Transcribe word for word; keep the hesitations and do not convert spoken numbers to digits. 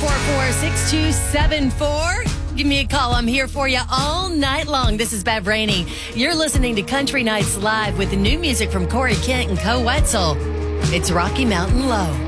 four four, six two seven four. Give me a call. I'm here for you all night long. This is Bev Rainey. You're listening to Country Nights Live with the new music from Corey Kent and Co Wetzel. It's Rocky Mountain Low.